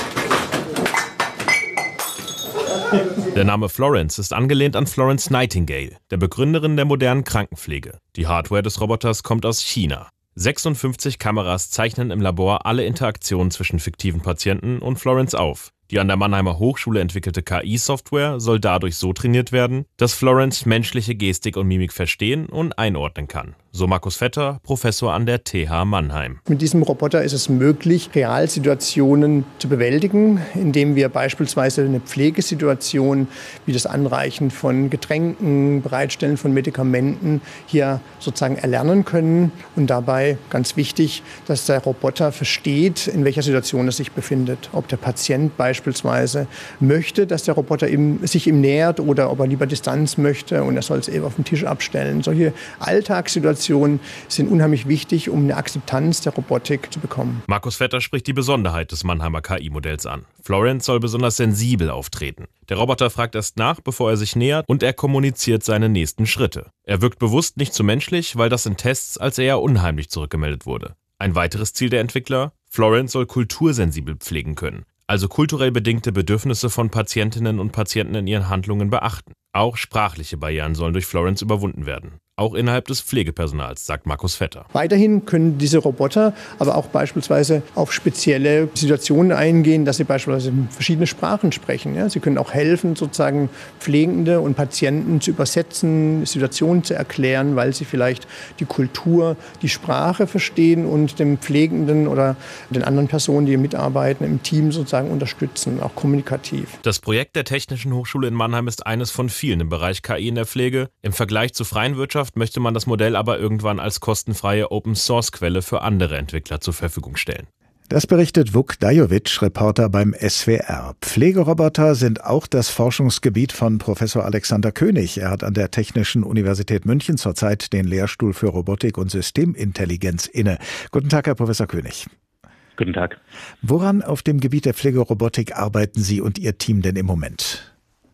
Der Name Florence ist angelehnt an Florence Nightingale, der Begründerin der modernen Krankenpflege. Die Hardware des Roboters kommt aus China. 56 Kameras zeichnen im Labor alle Interaktionen zwischen fiktiven Patienten und Florence auf. Die an der Mannheimer Hochschule entwickelte KI-Software soll dadurch so trainiert werden, dass Florence menschliche Gestik und Mimik verstehen und einordnen kann. So Markus Vetter, Professor an der TH Mannheim. Mit diesem Roboter ist es möglich, Realsituationen zu bewältigen, indem wir beispielsweise eine Pflegesituation wie das Anreichen von Getränken, Bereitstellen von Medikamenten hier sozusagen erlernen können. Und dabei ganz wichtig, dass der Roboter versteht, in welcher Situation er sich befindet. Ob der Patient beispielsweise möchte, dass der Roboter sich ihm nähert oder ob er lieber Distanz möchte und er soll es eben auf dem Tisch abstellen. Solche Alltagssituationen sind unheimlich wichtig, um eine Akzeptanz der Robotik zu bekommen. Markus Vetter spricht die Besonderheit des Mannheimer KI-Modells an. Florence soll besonders sensibel auftreten. Der Roboter fragt erst nach, bevor er sich nähert, und er kommuniziert seine nächsten Schritte. Er wirkt bewusst nicht zu menschlich, weil das in Tests als eher unheimlich zurückgemeldet wurde. Ein weiteres Ziel der Entwickler: Florence soll kultursensibel pflegen können, also kulturell bedingte Bedürfnisse von Patientinnen und Patienten in ihren Handlungen beachten. Auch sprachliche Barrieren sollen durch Florence überwunden werden. auch innerhalb des Pflegepersonals, sagt Markus Vetter. Weiterhin können diese Roboter aber auch beispielsweise auf spezielle Situationen eingehen, dass sie beispielsweise verschiedene Sprachen sprechen. Ja, sie können auch helfen, sozusagen Pflegende und Patienten zu übersetzen, Situationen zu erklären, weil sie vielleicht die Kultur, die Sprache verstehen und dem Pflegenden oder den anderen Personen, die mitarbeiten, im Team sozusagen unterstützen, auch kommunikativ. Das Projekt der Technischen Hochschule in Mannheim ist eines von vielen im Bereich KI in der Pflege. Im Vergleich zur freien Wirtschaft möchte man das Modell aber irgendwann als kostenfreie Open-Source-Quelle für andere Entwickler zur Verfügung stellen. Das berichtet Vuk Dajovic, Reporter beim SWR. Pflegeroboter sind auch das Forschungsgebiet von Professor Alexander König. Er hat an der Technischen Universität München zurzeit den Lehrstuhl für Robotik und Systemintelligenz inne. Guten Tag, Herr Professor König. Guten Tag. Woran auf dem Gebiet der Pflegerobotik arbeiten Sie und Ihr Team denn im Moment?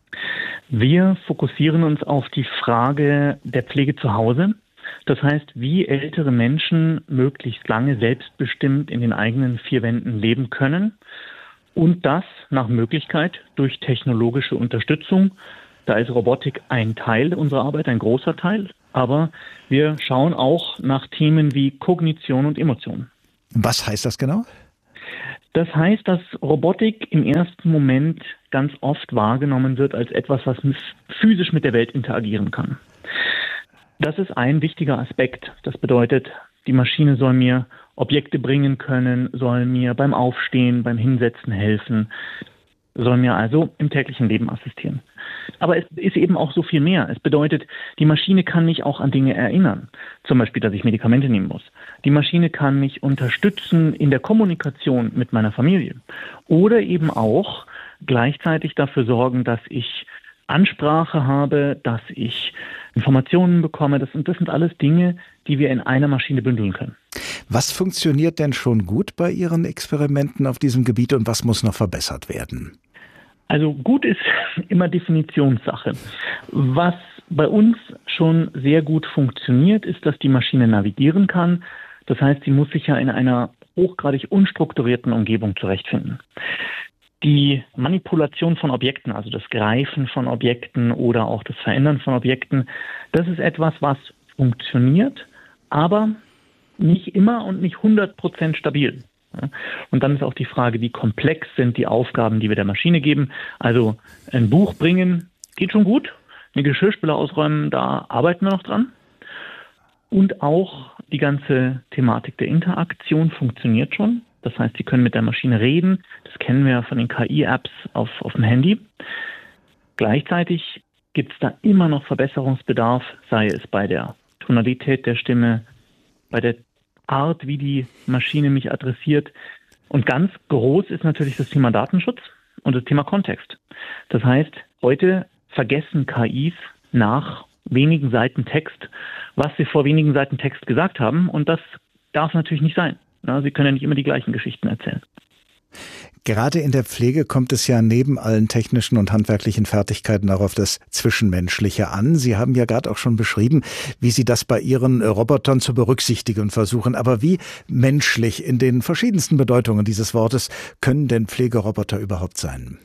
Wir fokussieren uns auf die Frage der Pflege zu Hause. Das heißt, wie ältere Menschen möglichst lange selbstbestimmt in den eigenen vier Wänden leben können und das nach Möglichkeit durch technologische Unterstützung. Da ist Robotik ein Teil unserer Arbeit, ein großer Teil, aber wir schauen auch nach Themen wie Kognition und Emotion. Was heißt das genau? Das heißt, dass Robotik im ersten Moment ganz oft wahrgenommen wird als etwas, was physisch mit der Welt interagieren kann. Das ist ein wichtiger Aspekt. Das bedeutet, die Maschine soll mir Objekte bringen können, soll mir beim Aufstehen, beim Hinsetzen helfen, soll mir also im täglichen Leben assistieren. Aber es ist eben auch so viel mehr. Es bedeutet, die Maschine kann mich auch an Dinge erinnern. Zum Beispiel, dass ich Medikamente nehmen muss. Die Maschine kann mich unterstützen in der Kommunikation mit meiner Familie. Oder eben auch gleichzeitig dafür sorgen, dass ich Ansprache habe, dass ich Informationen bekomme. Das sind alles Dinge, die wir in einer Maschine bündeln können. Was funktioniert denn schon gut bei Ihren Experimenten auf diesem Gebiet und was muss noch verbessert werden? Also gut ist immer Definitionssache. Was bei uns schon sehr gut funktioniert, ist, dass die Maschine navigieren kann. Das heißt, sie muss sich ja in einer hochgradig unstrukturierten Umgebung zurechtfinden. Die Manipulation von Objekten, also das Greifen von Objekten oder auch das Verändern von Objekten, das ist etwas, was funktioniert, aber nicht immer und nicht 100% stabil. Und dann ist auch die Frage, wie komplex sind die Aufgaben, die wir der Maschine geben. Also ein Buch bringen geht schon gut, eine Geschirrspüle ausräumen, da arbeiten wir noch dran. Und auch die ganze Thematik der Interaktion funktioniert schon. Das heißt, Sie können mit der Maschine reden. Das kennen wir von den KI-Apps auf dem Handy. Gleichzeitig gibt es da immer noch Verbesserungsbedarf, sei es bei der Tonalität der Stimme, bei der Art, wie die Maschine mich adressiert. Und ganz groß ist natürlich das Thema Datenschutz und das Thema Kontext. Das heißt, heute vergessen KIs nach wenigen Seiten Text, was sie vor wenigen Seiten Text gesagt haben. Und das darf natürlich nicht sein. Sie können ja nicht immer die gleichen Geschichten erzählen. Gerade in der Pflege kommt es ja neben allen technischen und handwerklichen Fertigkeiten auch auf das Zwischenmenschliche an. Sie haben ja gerade auch schon beschrieben, wie Sie das bei Ihren Robotern zu berücksichtigen versuchen. Aber wie menschlich in den verschiedensten Bedeutungen dieses Wortes können denn Pflegeroboter überhaupt sein?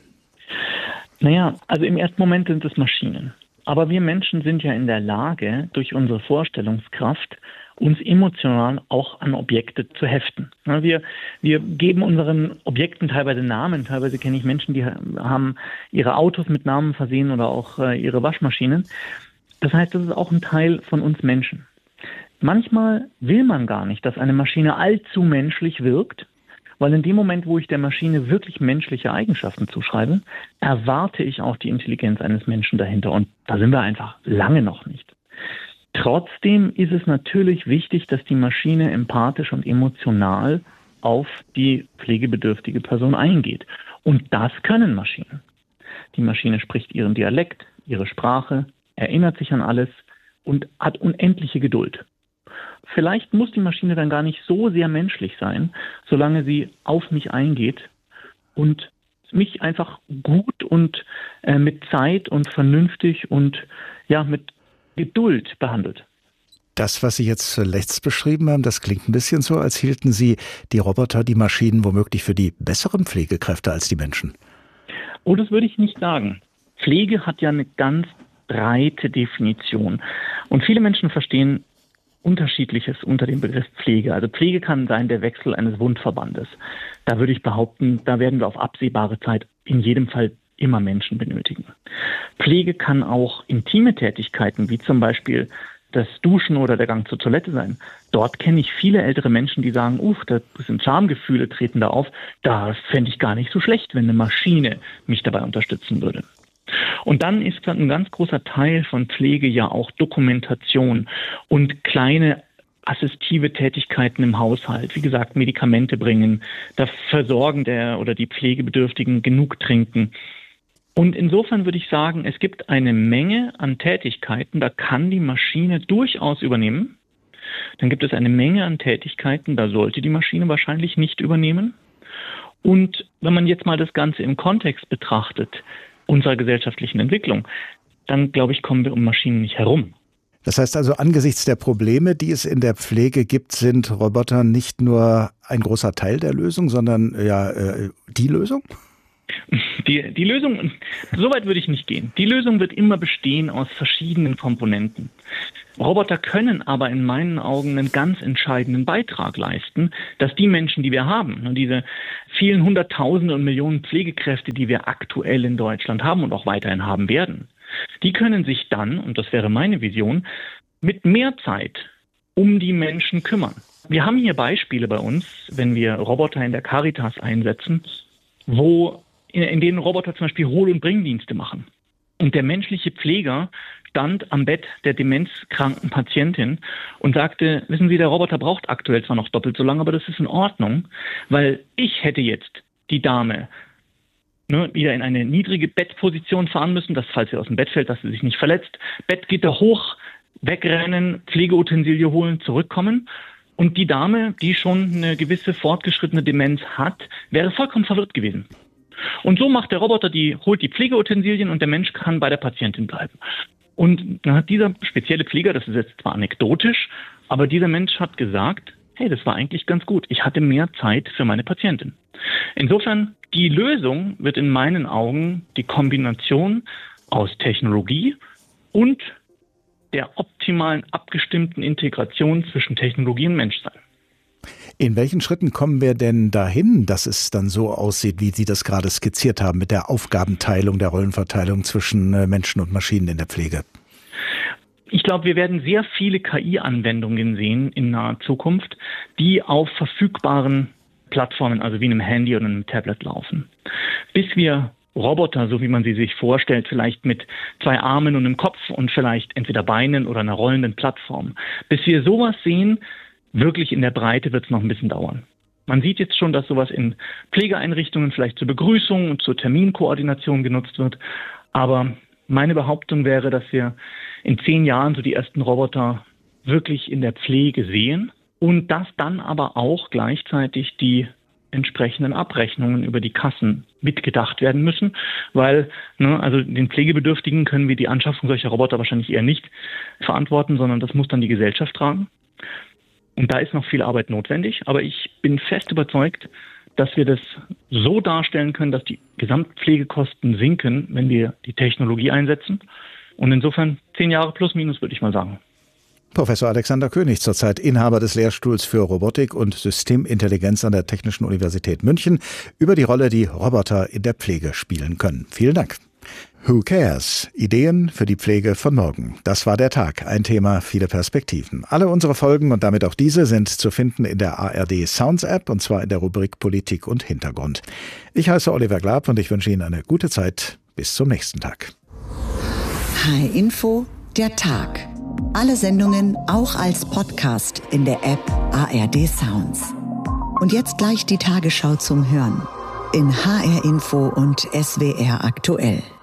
Naja, also im ersten Moment sind es Maschinen. Aber wir Menschen sind ja in der Lage, durch unsere Vorstellungskraft uns emotional auch an Objekte zu heften. Wir geben unseren Objekten teilweise Namen. Teilweise kenne ich Menschen, die haben ihre Autos mit Namen versehen oder auch ihre Waschmaschinen. Das heißt, das ist auch ein Teil von uns Menschen. Manchmal will man gar nicht, dass eine Maschine allzu menschlich wirkt, weil in dem Moment, wo ich der Maschine wirklich menschliche Eigenschaften zuschreibe, erwarte ich auch die Intelligenz eines Menschen dahinter. Und da sind wir einfach lange noch nicht. Trotzdem ist es natürlich wichtig, dass die Maschine empathisch und emotional auf die pflegebedürftige Person eingeht. Und das können Maschinen. Die Maschine spricht ihren Dialekt, ihre Sprache, erinnert sich an alles und hat unendliche Geduld. Vielleicht muss die Maschine dann gar nicht so sehr menschlich sein, solange sie auf mich eingeht und mich einfach gut und mit Zeit und vernünftig und mit Geduld behandelt. Das, was Sie jetzt zuletzt beschrieben haben, das klingt ein bisschen so, als hielten Sie die Roboter, die Maschinen womöglich für die besseren Pflegekräfte als die Menschen. Oh, das würde ich nicht sagen. Pflege hat ja eine ganz breite Definition. Und viele Menschen verstehen Unterschiedliches unter dem Begriff Pflege. Also Pflege kann sein der Wechsel eines Wundverbandes. Da würde ich behaupten, da werden wir auf absehbare Zeit in jedem Fall immer Menschen benötigen. Pflege kann auch intime Tätigkeiten, wie zum Beispiel das Duschen oder der Gang zur Toilette sein. Dort kenne ich viele ältere Menschen, die sagen, da sind Schamgefühle, treten da auf. Da fände ich gar nicht so schlecht, wenn eine Maschine mich dabei unterstützen würde. Und dann ist ein ganz großer Teil von Pflege ja auch Dokumentation und kleine assistive Tätigkeiten im Haushalt. Wie gesagt, Medikamente bringen, das Versorgen der oder die Pflegebedürftigen, genug trinken. Und insofern würde ich sagen, es gibt eine Menge an Tätigkeiten, da kann die Maschine durchaus übernehmen. Dann gibt es eine Menge an Tätigkeiten, da sollte die Maschine wahrscheinlich nicht übernehmen. Und wenn man jetzt mal das Ganze im Kontext betrachtet, unserer gesellschaftlichen Entwicklung, dann glaube ich, kommen wir um Maschinen nicht herum. Das heißt also, angesichts der Probleme, die es in der Pflege gibt, sind Roboter nicht nur ein großer Teil der Lösung, sondern die Lösung? Die Lösung, so weit würde ich nicht gehen. Die Lösung wird immer bestehen aus verschiedenen Komponenten. Roboter können aber in meinen Augen einen ganz entscheidenden Beitrag leisten, dass die Menschen, die wir haben, diese vielen Hunderttausende und Millionen Pflegekräfte, die wir aktuell in Deutschland haben und auch weiterhin haben werden, die können sich dann, und das wäre meine Vision, mit mehr Zeit um die Menschen kümmern. Wir haben hier Beispiele bei uns, wenn wir Roboter in der Caritas einsetzen, in denen Roboter zum Beispiel Hol- und Bringdienste machen. Und der menschliche Pfleger stand am Bett der demenzkranken Patientin und sagte, wissen Sie, der Roboter braucht aktuell zwar noch doppelt so lange, aber das ist in Ordnung, weil ich hätte jetzt die Dame wieder in eine niedrige Bettposition fahren müssen, dass falls sie aus dem Bett fällt, dass sie sich nicht verletzt. Bettgitter hoch, wegrennen, Pflegeutensilie holen, zurückkommen. Und die Dame, die schon eine gewisse fortgeschrittene Demenz hat, wäre vollkommen verwirrt gewesen. Und so macht der Roboter holt die Pflegeutensilien und der Mensch kann bei der Patientin bleiben. Und dann hat dieser spezielle Pfleger, das ist jetzt zwar anekdotisch, aber dieser Mensch hat gesagt, hey, das war eigentlich ganz gut. Ich hatte mehr Zeit für meine Patientin. Insofern, die Lösung wird in meinen Augen die Kombination aus Technologie und der optimalen abgestimmten Integration zwischen Technologie und Mensch sein. In welchen Schritten kommen wir denn dahin, dass es dann so aussieht, wie Sie das gerade skizziert haben, mit der Aufgabenteilung, der Rollenverteilung zwischen Menschen und Maschinen in der Pflege? Ich glaube, wir werden sehr viele KI-Anwendungen sehen in naher Zukunft, die auf verfügbaren Plattformen, also wie einem Handy oder einem Tablet laufen. Bis wir Roboter, so wie man sie sich vorstellt, vielleicht mit 2 Armen und einem Kopf und vielleicht entweder Beinen oder einer rollenden Plattform. Bis wir sowas sehen, wirklich in der Breite wird es noch ein bisschen dauern. Man sieht jetzt schon, dass sowas in Pflegeeinrichtungen vielleicht zur Begrüßung und zur Terminkoordination genutzt wird. Aber meine Behauptung wäre, dass wir in 10 Jahren so die ersten Roboter wirklich in der Pflege sehen und dass dann aber auch gleichzeitig die entsprechenden Abrechnungen über die Kassen mitgedacht werden müssen, weil also den Pflegebedürftigen können wir die Anschaffung solcher Roboter wahrscheinlich eher nicht verantworten, sondern das muss dann die Gesellschaft tragen. Und da ist noch viel Arbeit notwendig, aber ich bin fest überzeugt, dass wir das so darstellen können, dass die Gesamtpflegekosten sinken, wenn wir die Technologie einsetzen. Und insofern 10 Jahre plus minus, würde ich mal sagen. Professor Alexander König, zurzeit Inhaber des Lehrstuhls für Robotik und Systemintelligenz an der Technischen Universität München, über die Rolle, die Roboter in der Pflege spielen können. Vielen Dank. Who Cares? Ideen für die Pflege von morgen. Das war der Tag. Ein Thema, viele Perspektiven. Alle unsere Folgen und damit auch diese sind zu finden in der ARD Sounds App und zwar in der Rubrik Politik und Hintergrund. Ich heiße Oliver Glab und ich wünsche Ihnen eine gute Zeit. Bis zum nächsten Tag. HR Info, der Tag. Alle Sendungen auch als Podcast in der App ARD Sounds. Und jetzt gleich die Tagesschau zum Hören in HR Info und SWR aktuell.